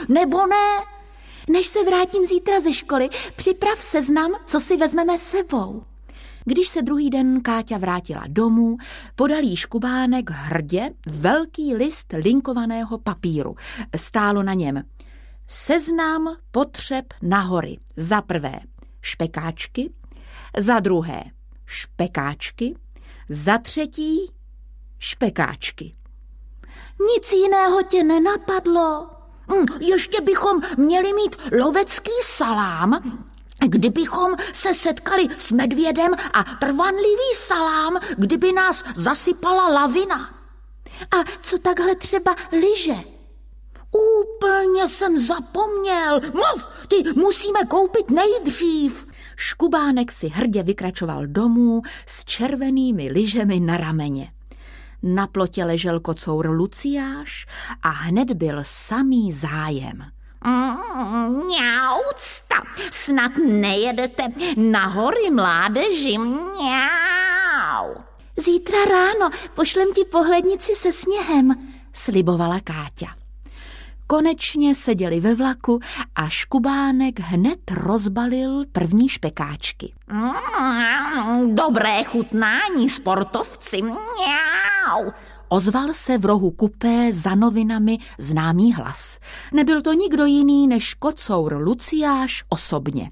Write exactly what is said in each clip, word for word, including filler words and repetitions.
nebo ne? Než se vrátím zítra ze školy, připrav seznam, co si vezmeme sebou. Když se druhý den Káťa vrátila domů, podal jí Škubánek hrdě velký list linkovaného papíru. Stálo na něm: seznam potřeb na hory. Za prvé špekáčky, za druhé špekáčky, za třetí špekáčky. Nic jiného tě nenapadlo? Ještě bychom měli mít lovecký salám, kdybychom se setkali s medvědem, a trvanlivý salám, kdyby nás zasypala lavina. A co takhle třeba lyže? Úplně jsem zapomněl. Mluv, ty musíme koupit nejdřív. Škubánek si hrdě vykračoval domů s červenými lyžemi na rameně. Na plotě ležel kocour Luciáš a hned byl samý zájem. Mňaucta, snad nejedete na hory, mládeži, mňau. Zítra ráno pošlem ti pohlednici se sněhem, slibovala Káťa. Konečně seděli ve vlaku a Škubánek hned rozbalil první špekáčky. Mm, dobré chutnání, sportovci, mňau. Ozval se v rohu kupé za novinami známý hlas. Nebyl to nikdo jiný než kocour Luciáš osobně.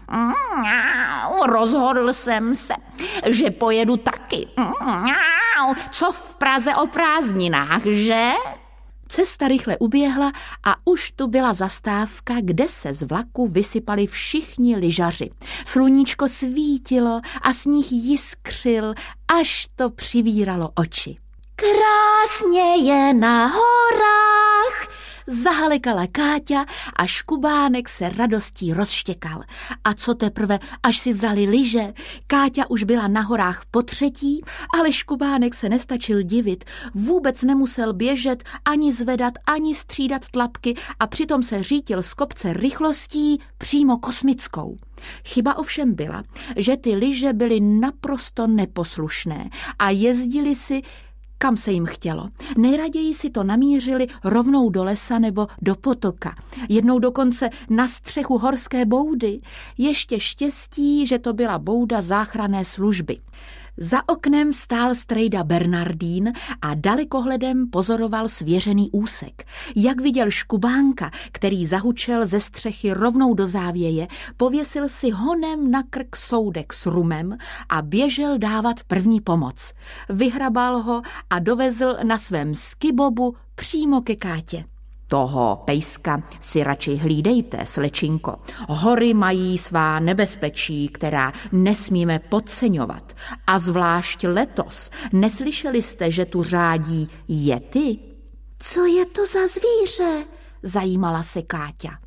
Mňau, rozhodl jsem se, že pojedu taky. Mňau, co v Praze o prázdninách, že? Cesta rychle uběhla a už tu byla zastávka, kde se z vlaku vysypali všichni lyžaři. Sluníčko svítilo a sníh jiskřil, až to přivíralo oči. Krásně je na horách, zahalekala Káťa a Škubánek se radostí rozštěkal. A co teprve, až si vzali lyže, Káťa už byla na horách po třetí, ale Škubánek se nestačil divit, vůbec nemusel běžet, ani zvedat, ani střídat tlapky a přitom se řítil z kopce rychlostí přímo kosmickou. Chyba ovšem byla, že ty lyže byly naprosto neposlušné a jezdili si, kam se jim chtělo. Nejraději si to namířili rovnou do lesa nebo do potoka. Jednou dokonce na střechu horské boudy. Ještě štěstí, že to byla bouda záchranné služby. Za oknem stál strejda Bernardín a dalekohledem pozoroval svěřený úsek. Jak viděl Škubánka, který zahučel ze střechy rovnou do závěje, pověsil si honem na krk soudek s rumem a běžel dávat první pomoc. Vyhrabal ho a dovezl na svém skibobu přímo ke Kátě. Toho pejska si radši hlídejte, slečinko. Hory mají svá nebezpečí, která nesmíme podceňovat. A zvlášť letos. Neslyšeli jste, že tu řádí jety? Co je to za zvíře? Zajímala se Káťa.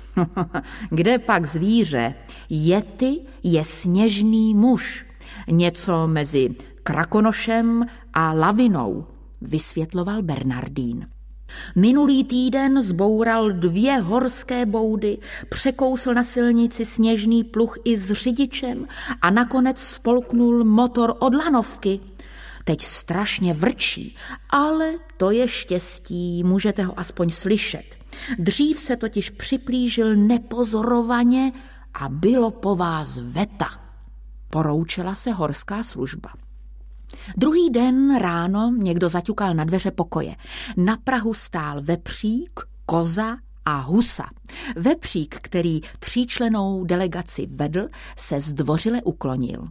Kde pak zvíře? Yeti je sněžný muž. Něco mezi krakonošem a lavinou, vysvětloval Bernardín. Minulý týden zboural dvě horské boudy, překousl na silnici sněžný pluh i s řidičem a nakonec spolknul motor od lanovky. Teď strašně vrčí, ale to je štěstí, můžete ho aspoň slyšet. Dřív se totiž připlížil nepozorovaně a bylo po vás veta. Poroučela se horská služba. Druhý den ráno někdo zaťukal na dveře pokoje. Na prahu stál vepřík, koza a husa. Vepřík, který tříčlennou delegaci vedl, se zdvořile uklonil.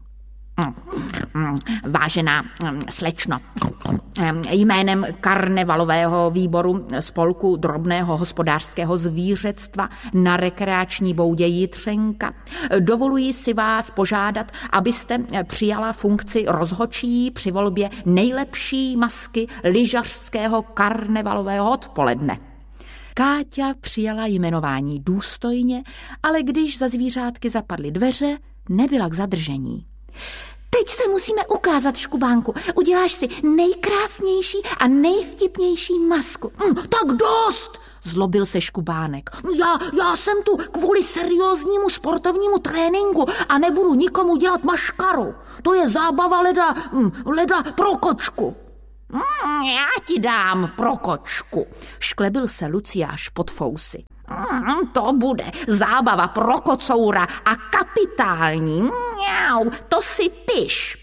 Vážená slečno, jménem karnevalového výboru Spolku drobného hospodářského zvířectva na rekreační boudě Jitřenka dovoluji si vás požádat, abyste přijala funkci rozhodčí při volbě nejlepší masky lyžařského karnevalového odpoledne. Káťa přijala jmenování důstojně, ale když za zvířátky zapadly dveře, nebyla k zadržení. Teď se musíme ukázat, Škubánku. Uděláš si nejkrásnější a nejvtipnější masku. Mm, tak dost, zlobil se Škubánek. Já, já jsem tu kvůli serióznímu sportovnímu tréninku a nebudu nikomu dělat maškaru. To je zábava leda, leda pro kočku. Mm, já ti dám pro kočku, šklebil se Luciáš pod fousy. To bude zábava pro kocoura a kapitální. Mňau, to si piš.